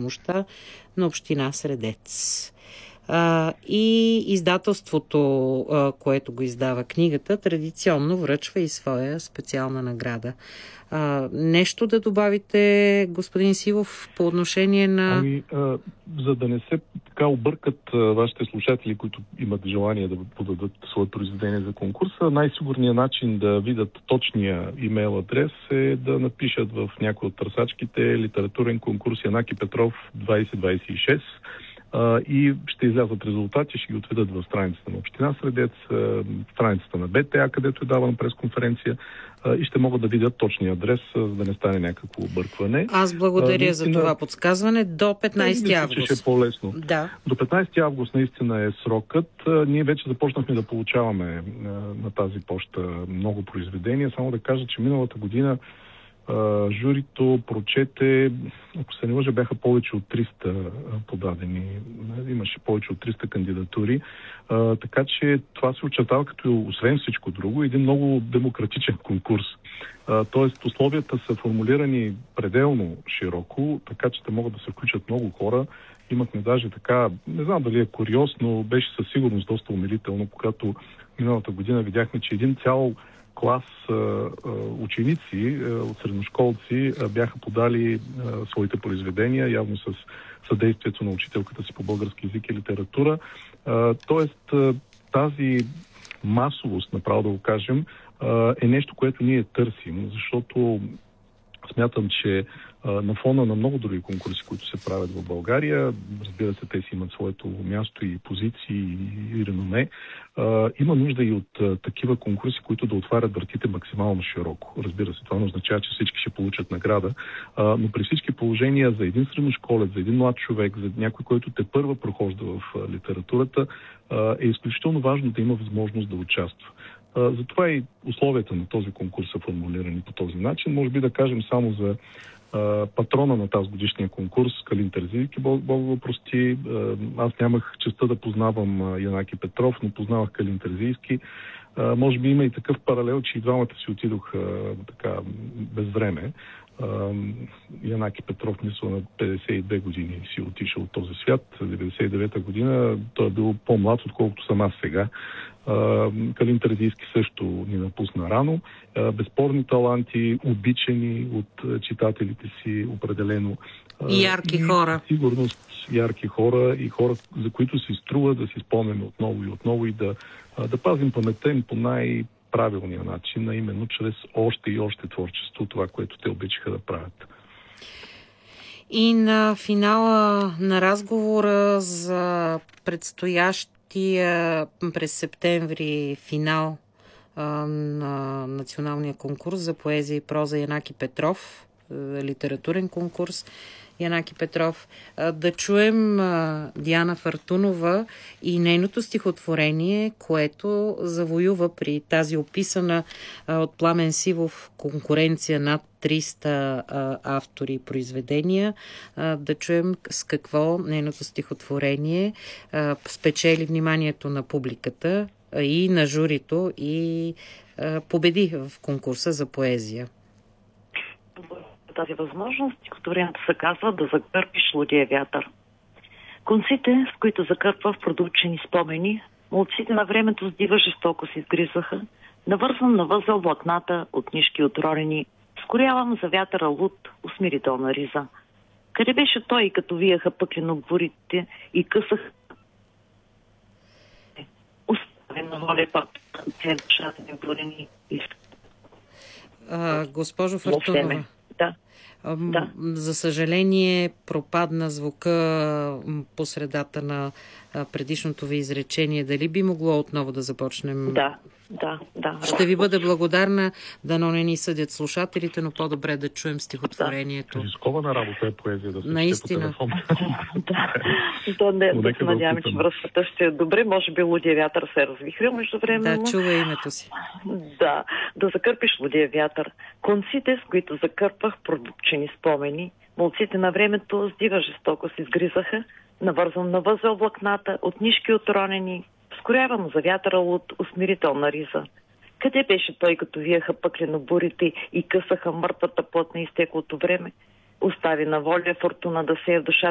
помощта на община Средец. И издателството, което го издава книгата, традиционно връчва и своя специална награда. Нещо да добавите, господин Сивов, по отношение на... За да не се така объркат вашите слушатели, които имат желание да подадат свое произведение за конкурса, най-сигурният начин да видят точния имейл адрес е да напишат в някои от търсачките литературен конкурс Янаки Петров 2026 и ще излязат резултати, ще ги отведат в страницата на община Средец, страницата на БТА, където е давана пресконференция, и ще могат да видят точния адрес, за да не стане някакво объркване. Аз благодаря за това подсказване. До 15 август. Ще е по-лесно. Да. До 15 август наистина е срокът. Ние вече започнахме да получаваме на тази поща много произведения. Само да кажа, че миналата година журито прочете, ако се не лъжа, бяха повече от 300 подадени. Имаше повече от 300 кандидатури. Така че това се очертава като, освен всичко друго, един много демократичен конкурс. Тоест, условията са формулирани пределно широко, така че да могат да се включат много хора. Имахме даже така, не знам дали е куриоз, но беше със сигурност доста умилително, когато миналата година видяхме, че един цял клас ученици от средношколци бяха подали своите произведения, явно с съдействието на учителката си по български език и литература. Тоест, тази масовост, направо да го кажем, е нещо, което ние търсим, защото смятам, че на фона на много други конкурси, които се правят в България, разбира се, те си имат своето място и позиции и реноме, има нужда и от такива конкурси, които да отварят вратите максимално широко. Разбира се, това не означава, че всички ще получат награда, но при всички положения за един средношколец, за един млад човек, за някой, който тепърва прохожда в литературата, е изключително важно да има възможност да участва. Затова и условията на този конкурс са формулирани по този начин. Може би да кажем само за патрона на тази годишния конкурс, Калин Терзийски, Бог го прости. Аз нямах честта да познавам Янаки Петров, но познавах Калин Терзийски. Може би има и такъв паралел, че и двамата си отидох така без време. Янаки Петров, мисля, на 52 години си отишъл от този свят. 99-та година той е бил по-млад, отколкото съм аз сега. Калин Терзийски също ни напусна рано. Безспорни таланти, обичани от читателите си, определено. И ярки хора. Сигурност, ярки хора и хора, за които си струва да си спомняме отново и отново и да пазим паметта им по правилния начин, а именно чрез още и още творчество, това, което те обичаха да правят. И на финала на разговора за предстоящия през септември финал на националния конкурс за поезия и проза Янаки Петров, литературен конкурс Янаки Петров, да чуем Диана Фъртунова и нейното стихотворение, което завоюва при тази описана от Пламен Сивов конкуренция над 300 автори и произведения. Да чуем с какво нейното стихотворение спечели вниманието на публиката и на журито и победи в конкурса за поезия. Тази възможност, стихотворението се казва "Да закърпиш лудия вятър". Конците, с които закърпва в продълчени спомени, молците на времето с дива жестоко се изгризаха, навързвам на възел влакната от нишки отронени, скорявам за вятъра луд, усмирителна риза. Къде беше той, като вияха пъклено борите и късах остави на воля пак душата ми борени. Госпожо Фъртунова, да. За съжаление пропадна звука по средата на предишното ви изречение. Дали би могло отново да започнем? Да. Ще ви бъда благодарна, дано не ни съдят слушателите, но по-добре да чуем стихотворението. Рискована работа е поезия да се наистина. чете по телефон. Да се надяваме, че връзката ще е добре. Може би лудия вятър се е развихрил между време. Да, чува името си. Да закърпиш лудия вятър. Конците, с които закърпвах продупчени спомени, молците на времето с дива жестоко се изгризаха, навързвам на възел влакната от нишки отронени, скорявам за вятъра луд, усмирителна риза. Къде беше той, като вияха пъклено бурите и късаха мъртвата плът на изтеклото време? Остави на воля фортуна да сее в душата